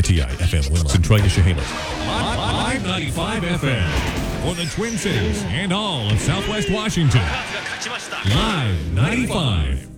WITI FM Winland, Centralia, Chehalis. Live 95 FM for the Twin Cities and all of Southwest Washington. Live 95.